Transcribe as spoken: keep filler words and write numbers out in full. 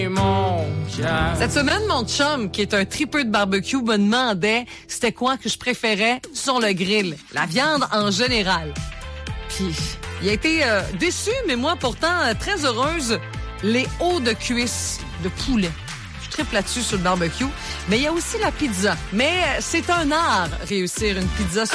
Cette semaine, mon chum, qui est un tripeux de barbecue, me demandait c'était quoi que je préférais sur le grill. La viande en général. Puis, il a été euh, déçu, mais moi, pourtant, euh, très heureuse. Les hauts de cuisse de poulet. Je tripe là-dessus sur le barbecue. Mais il y a aussi la pizza. Mais euh, c'est un art, réussir une pizza